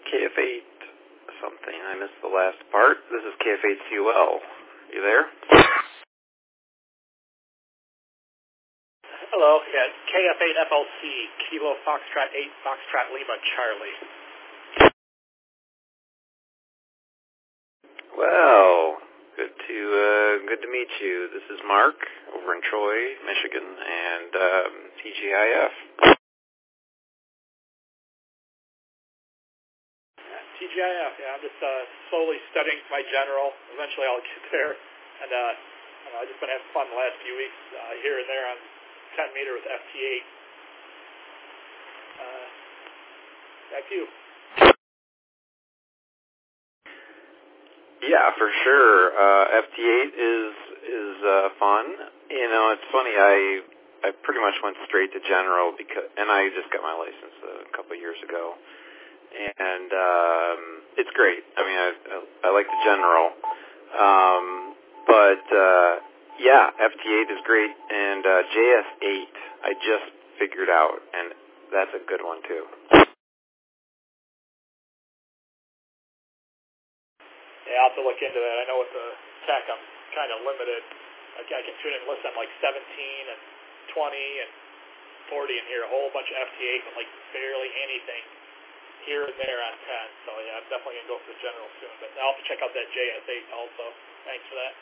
KF8 something. I missed the last part. This is KF8CUL. You there? Hello, yeah, KF8FLC, Kilo Foxtrot 8, Foxtrot Lima, Charlie. Well, good to meet you. This is Mark over in Troy, Michigan, and TGIF. TGIF, yeah, I'm just slowly studying my general. Eventually I'll get there. And I've just been having fun the last few weeks here and there on 10 meter with FT8. Back to you. Yeah, for sure. FT8 is fun. You know, it's funny. I pretty much went straight to general and I just got my license a couple of years ago, and it's great. I mean, I like the general, but yeah, FT8 is great, and JS8 I just figured out, and that's a good one too. Yeah, I'll have to look into that. I know with the tech I'm kind of limited. I can tune in and listen on like 17 and 20 and 40 and hear a whole bunch of FT8, but like barely anything here and there on 10. So yeah, I'm definitely going to go for the general soon. But I'll have to check out that JS8 also. Thanks for that.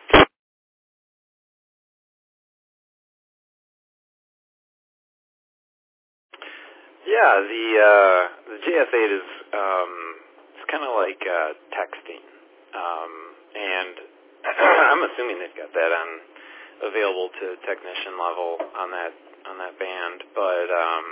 Yeah, the JS8 is it's kind of like texting, and I'm assuming they've got that available to technician level on that band. But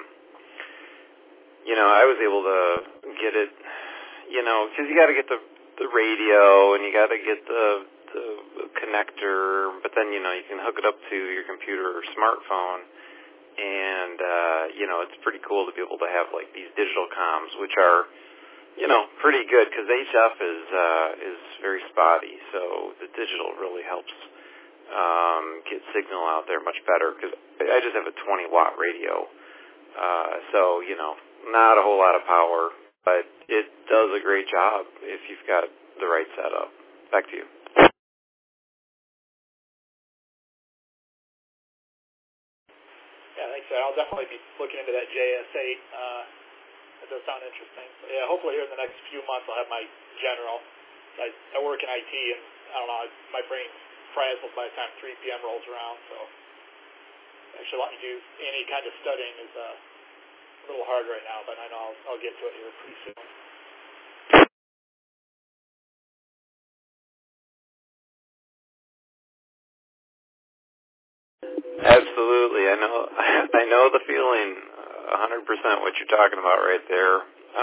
you know, I was able to get it, you know, because you got to get the radio and you got to get the connector, but then you know you can hook it up to your computer or smartphone. And, you know, it's pretty cool to be able to have, like, these digital comms, which are, you know, pretty good, because HF is very spotty, so the digital really helps get signal out there much better, because I just have a 20-watt radio, so, you know, not a whole lot of power, but it does a great job if you've got the right setup. Back to you. Yeah, thanks. I'll definitely be looking into that JS8. That does sound interesting. So, yeah, hopefully here in the next few months I'll have my general. I work in IT, and I don't know, my brain's frazzled by the time 3 p.m. rolls around. So actually letting me do any kind of studying is a little hard right now, but I know I'll get to it here pretty soon. Absolutely. I know the feeling 100% what you're talking about right there.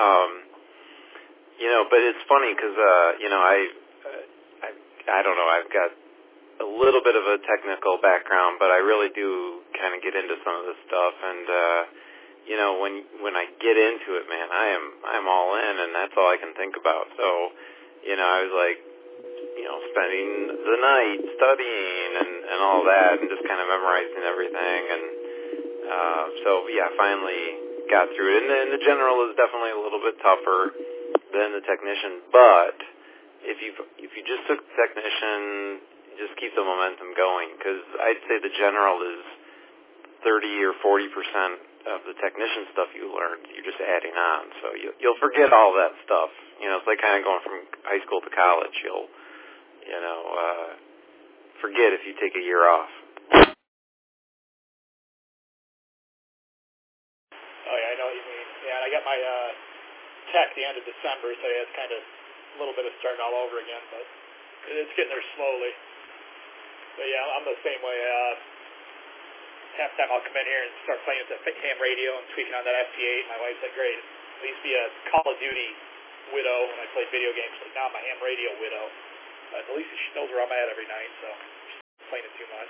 You know, but it's funny because you know, I don't know, I've got a little bit of a technical background, but I really do kind of get into some of this stuff, and you know, when I get into it, man, I'm all in, and that's all I can think about. So, you know, I was like, you know, spending the night studying and all that, and just kind of memorizing everything, and so yeah, finally got through it. And the general is definitely a little bit tougher than the technician, but if you just took the technician, just keep the momentum going, because I'd say the general is 30 or 40% of the technician stuff you learned. You're just adding on, so you'll forget all that stuff. You know, it's like kind of going from high school to college. You'll forget if you take a year off. Oh, yeah, I know what you mean. Yeah, and I got my tech the end of December, so yeah, it's kind of a little bit of starting all over again, but it's getting there slowly. But yeah, I'm the same way. Half the time I'll come in here and start playing with the ham radio and tweaking on that FT8. My wife's like, great. I used to be a Call of Duty widow when I played video games, but now I'm a ham radio widow. But at least she knows where I'm at every night, so she's not playing it too much.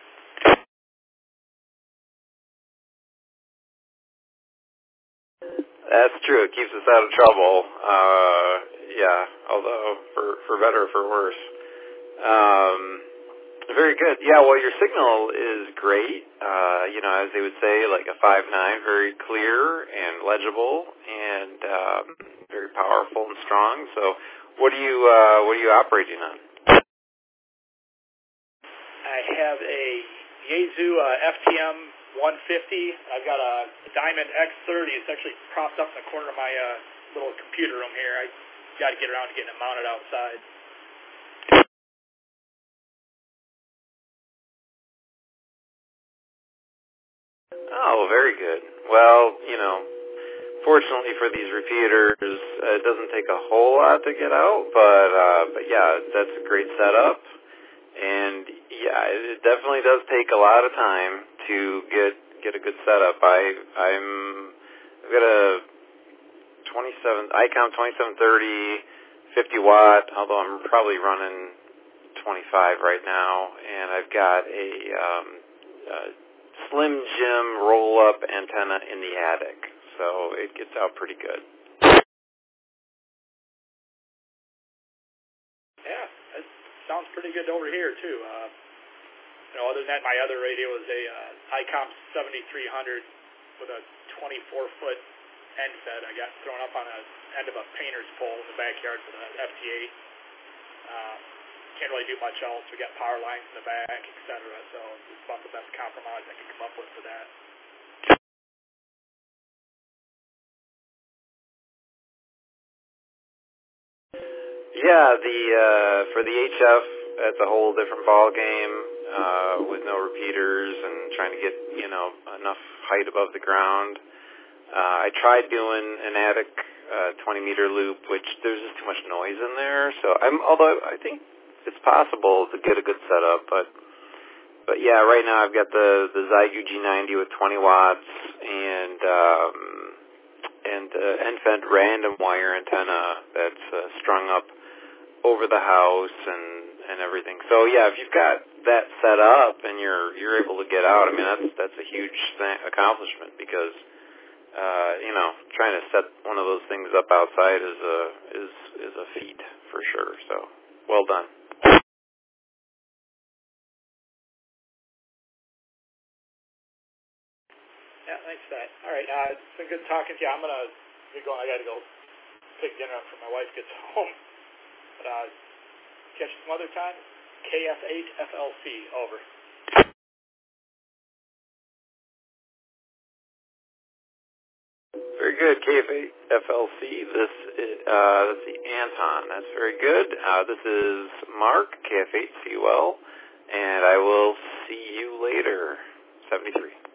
That's true. It keeps us out of trouble. Yeah, although for better or for worse. Very good. Yeah, well, your signal is great. As they would say, like a 5.9, very clear and legible, and very powerful and strong. So, what are you operating on? I have a Yaesu FTM 150. I've got a Diamond X30. It's actually propped up in the corner of my little computer room here. I got to get around to getting it mounted outside. Oh, very good. Well, fortunately for these repeaters, it doesn't take a whole lot to get out, but yeah, that's a great setup. And yeah, it definitely does take a lot of time to get a good setup. I've got a ICOM 2730 50 watt, although I'm probably running 25 right now, and I've got a Slim Jim roll-up antenna in the attic, so it gets out pretty good. Yeah, that sounds pretty good over here too. Other than that, my other radio is a ICOM 7300 with a 24-foot end fed. I got thrown up on the end of a painter's pole in the backyard for the FT8. Can't really do much else. We got power lines in the back, etc. So it's about the best compromise I can come up with for that. Yeah, for the HF, it's a whole different ball game with no repeaters and trying to get enough height above the ground. I tried doing an attic 20-meter loop, which there's just too much noise in there. So although I think it's possible to get a good setup, but yeah, right now I've got the Zygu G90 with 20 watts and end-fed random wire antenna that's strung up over the house and everything. So yeah, if you've got that set up and you're able to get out, I mean that's a huge accomplishment because trying to set one of those things up outside is a feat for sure. So well done. Yeah, thanks for that. All right, it's been good talking to you. I got to go pick dinner up when my wife gets home. But catch you some other time. KF8FLC, over. Very good, KF8FLC. This is let's see, Anton. That's very good. This is Mark, KF8CUL, and I will see you later. 73.